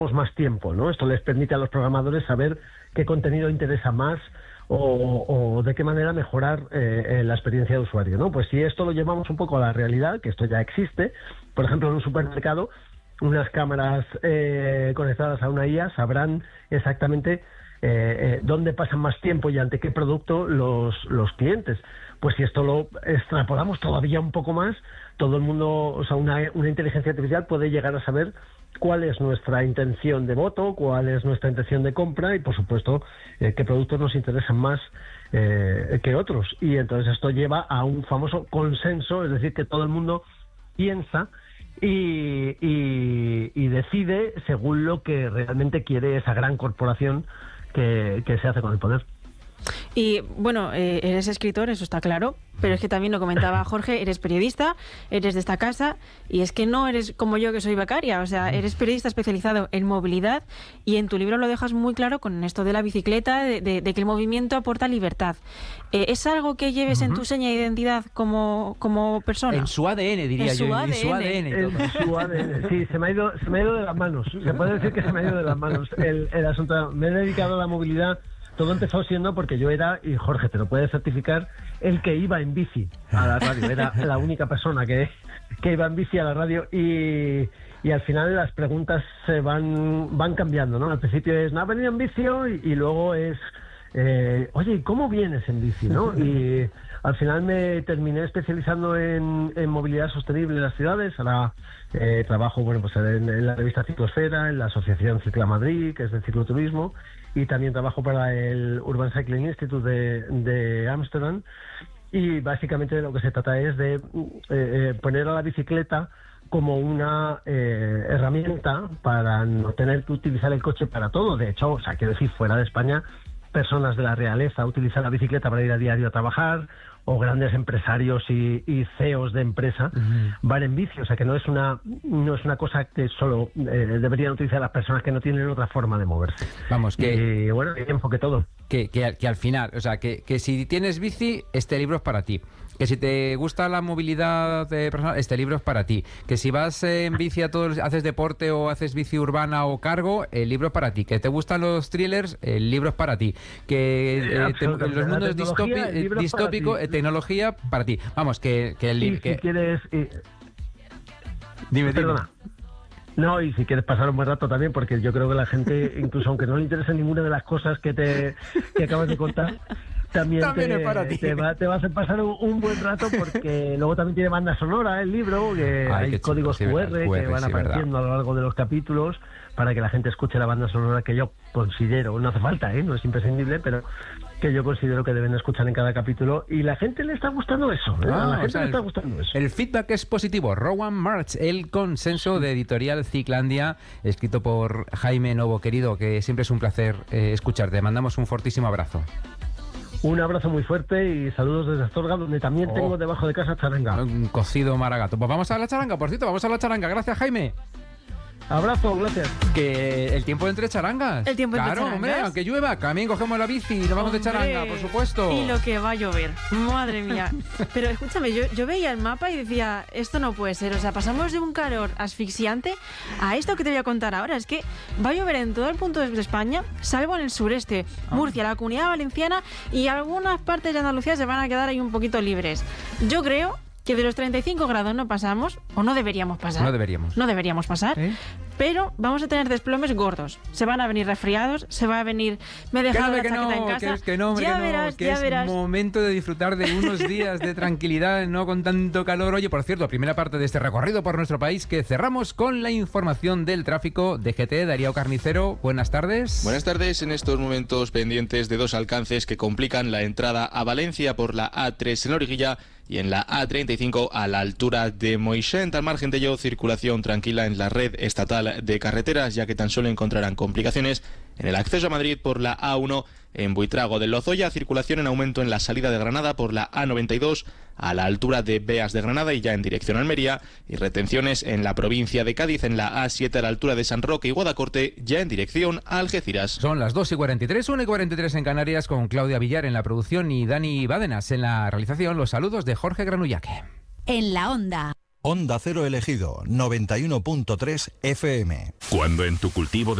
más tiempo, ¿no? Esto les permite a los programadores saber qué contenido interesa más o de qué manera mejorar la experiencia de usuario, ¿no? Pues si esto lo llevamos un poco a la realidad, que esto ya existe, por ejemplo, en un supermercado, unas cámaras conectadas a una IA sabrán exactamente dónde pasan más tiempo y ante qué producto los clientes. Pues si esto lo extrapolamos todavía un poco más, todo el mundo, o sea, una inteligencia artificial puede llegar a saber cuál es nuestra intención de voto, cuál es nuestra intención de compra y, por supuesto, qué productos nos interesan más que otros. Y entonces esto lleva a un famoso consenso, es decir, que todo el mundo piensa y decide según lo que realmente quiere esa gran corporación que se hace con el poder. Y bueno, eres escritor, eso está claro, pero es que también lo comentaba Jorge, eres periodista, eres de esta casa y es que no eres como yo que soy becaria, o sea, eres periodista especializado en movilidad y en tu libro lo dejas muy claro con esto de la bicicleta, de que el movimiento aporta libertad. ¿Es algo que lleves en tu seña de identidad como persona? En su ADN, diría yo. En su ADN. En su ADN, sí, se me ha ido de las manos, se puede decir que se me ha ido de las manos el asunto. Me he dedicado a la movilidad. Todo empezó siendo porque yo era, y Jorge te lo puede certificar, el que iba en bici a la radio. Era la única persona que iba en bici a la radio y al final las preguntas se van cambiando, ¿no? Al principio es, ¿no has venido en bici hoy? Y luego es, oye, ¿cómo vienes en bici, no? Y al final me terminé especializando en movilidad sostenible en las ciudades. Ahora trabajo, bueno, pues en la revista Ciclosfera, en la Asociación Cicla Madrid, que es de cicloturismo, y también trabajo para el Urban Cycling Institute de Ámsterdam, y básicamente de lo que se trata es de poner a la bicicleta como una herramienta para no tener que utilizar el coche para todo. De hecho, o sea, quiero decir, fuera de España, personas de la realeza utilizan la bicicleta para ir a diario a trabajar, o grandes empresarios y CEOs de empresa van en bici, o sea que no es una cosa que solo deberían utilizar las personas que no tienen otra forma de moverse. Vamos, que... Y bueno, hay enfoque todo. Que al final, o sea, que si tienes bici, este libro es para ti. Que si te gusta la movilidad personal, este libro es para ti. Que si vas en bici haces deporte o haces bici urbana o cargo, el libro es para ti. Que te gustan los thrillers, el libro es para ti. Que los mundos distópicos, tecnología, para ti. Vamos, que el libro... Si quieres... Dime. No, y si quieres pasar un buen rato también, porque yo creo que la gente, incluso aunque no le interese ninguna de las cosas que acabas de contar, también es para ti. te va a hacer pasar un buen rato, porque luego también tiene banda sonora el libro, que hay códigos QR que van apareciendo a lo largo de los capítulos para que la gente escuche la banda sonora, que yo considero, no hace falta, no es imprescindible, pero que yo considero que deben escuchar en cada capítulo, y la gente le está gustando eso. A la gente le está gustando eso. El feedback es positivo. Rowan March, el consenso de Editorial Ciclandia, escrito por Jaime Novo, querido, que siempre es un placer escucharte. Mandamos un fortísimo abrazo. Un abrazo muy fuerte y saludos desde Astorga, donde también tengo debajo de casa charanga. Un cocido maragato. Pues vamos a la charanga, por cierto, vamos a la charanga. Gracias, Jaime. Abrazo, gracias. Que el tiempo entre charangas. El tiempo entre charangas. Hombre, aunque llueva, también cogemos la bici y nos vamos de charanga, por supuesto. Y lo que va a llover, madre mía. Pero escúchame, yo veía el mapa y decía, esto no puede ser. O sea, pasamos de un calor asfixiante a esto que te voy a contar ahora. Es que va a llover en todo el punto de España, salvo en el sureste, Murcia, la Comunidad Valenciana, y algunas partes de Andalucía se van a quedar ahí un poquito libres. Yo creo que de los 35 grados no pasamos, o no deberíamos pasar. No deberíamos pasar, pero vamos a tener desplomes gordos. Se van a venir resfriados, se va a venir... Me he dejado la chaqueta en casa. Ya verás. Es momento de disfrutar de unos días de tranquilidad, no con tanto calor. Oye, por cierto, primera parte de este recorrido por nuestro país, que cerramos con la información del tráfico. DGT, Darío Carnicero, buenas tardes. Buenas tardes. En estos momentos pendientes de dos alcances que complican la entrada a Valencia por la A3 en Origuilla y en la A35 a la altura de Moixent. Al margen de ello, circulación tranquila en la red estatal de carreteras, ya que tan solo encontrarán complicaciones en el acceso a Madrid por la A1 en Buitrago de Lozoya, circulación en aumento en la salida de Granada por la A92 a la altura de Beas de Granada y ya en dirección a Almería, y retenciones en la provincia de Cádiz en la A7 a la altura de San Roque y Guadacorte, ya en dirección a Algeciras. Son las 2:43, 1:43 en Canarias, con Claudia Villar en la producción y Dani Bádenas en la realización. Los saludos de Jorge Granullaque. En la Onda. Onda Cero Elegido, 91.3 FM. Cuando en tu cultivo de